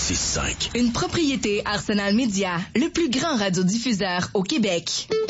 1065. Une propriété Arsenal Média, le plus grand radiodiffuseur au Québec.